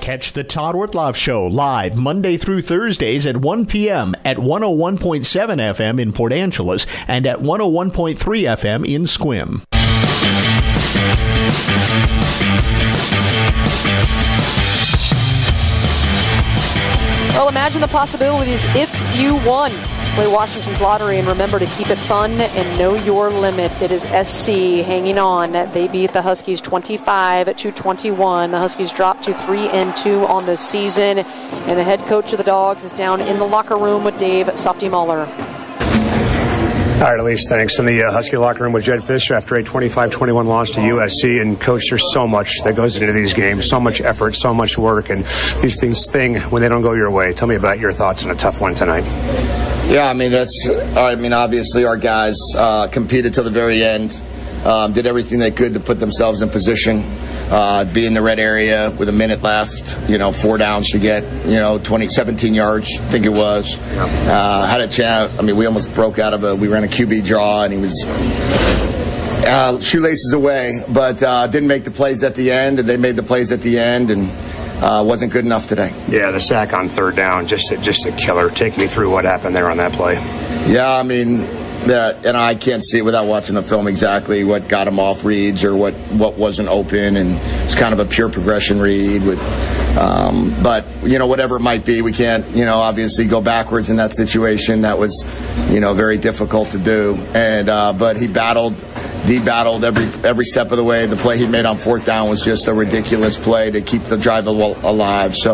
Catch the Todd Ortloff Show live Monday through Thursdays at 1 p.m. at 101.7 FM in Port Angeles and at 101.3 FM in Sequim. Well, imagine the possibilities if you won. Play Washington's lottery and remember to keep it fun and know your limit. It is SC hanging on. They beat the Huskies 25-21. The Huskies dropped to 3-2 on the season. And the head coach of the Dogs is down in the locker room with Dave Softy-Muller. All right, Elise, thanks. In the Husky locker room with Jedd Fischer after a 25-21 loss to USC. And, Coach, there's so much that goes into these games, so much effort, so much work, and these things sting when they don't go your way. Tell me about your thoughts on a tough one tonight. Yeah, obviously our guys competed to the very end, did everything they could to put themselves in position, be in the red area with a minute left, 4 downs to get, 17 yards, I think it was. Had a chance. We almost broke out of we ran a QB draw, and he was shoelaces away, but didn't make the plays at the end, and they made the plays at the end, and wasn't good enough today. Yeah, the sack on 3rd down, just a killer. Take me through what happened there on that play. Yeah, and I can't see it without watching the film exactly what got him off reads or what wasn't open, and it's kind of a pure progression read with. But whatever it might be, we can't obviously go backwards in that situation. That was very difficult to do, and but he battled every step of the way. The play he made on 4th down was just a ridiculous play to keep the drive alive. So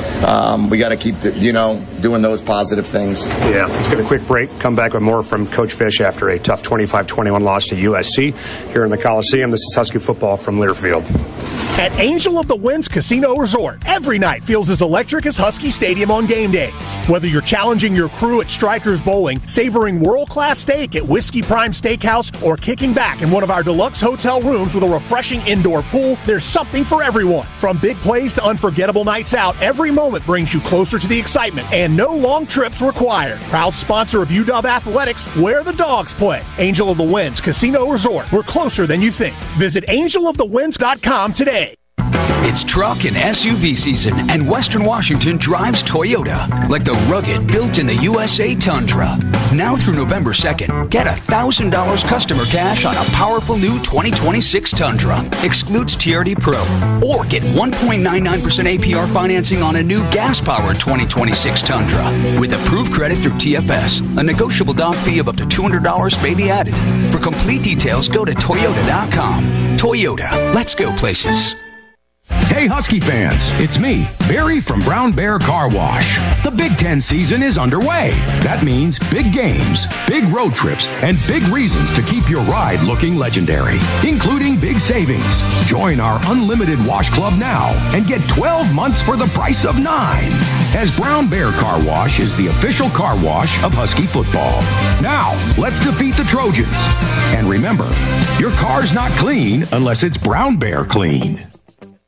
we got to keep doing those positive things. Yeah, let's get a quick break. Come back with more from Coach Fish after a tough 25-21 loss to USC here in the Coliseum. This is Husky football from Learfield. At Angel of the Winds Casino Resort, every night feels as electric as Husky Stadium on game days. Whether you're challenging your crew at Strikers Bowling, savoring world-class steak at Whiskey Prime Steakhouse, or kicking back in one of our deluxe hotel rooms with a refreshing indoor pool, there's something for everyone. From big plays to unforgettable nights out, every moment brings you closer to the excitement, and no long trips required. Proud sponsor of UW Athletics, where the Dogs play. Angel of the Winds Casino Resort. We're closer than you think. Visit angelofthewinds.com today. It's truck and SUV season, and Western Washington drives Toyota, like the rugged, built-in-the-USA Tundra. Now through November 2nd, get $1,000 customer cash on a powerful new 2026 Tundra. Excludes TRD Pro. Or get 1.99% APR financing on a new gas-powered 2026 Tundra. With approved credit through TFS, a negotiable down fee of up to $200 may be added. For complete details, go to Toyota.com. Toyota, let's go places. Hey Husky fans, it's me, Barry from Brown Bear Car Wash. The Big Ten season is underway. That means big games, big road trips, and big reasons to keep your ride looking legendary, including big savings. Join our unlimited wash club now and get 12 months for the price of 9. As Brown Bear Car Wash is the official car wash of Husky football. Now, let's defeat the Trojans. And remember, your car's not clean unless it's Brown Bear clean.